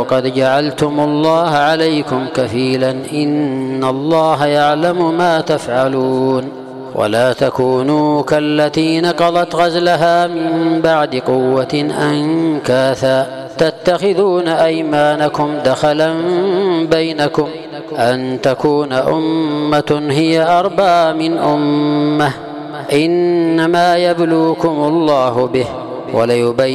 وقد جعلتم الله عليكم كفيلا إن الله يعلم ما تفعلون ولا تكونوا كالتي نقضت غزلها من بعد قوة أنكاثا تتخذون أيمانكم دخلا بينكم أن تكون أمة هي أربى من أمة إنما يبلوكم الله به وليبين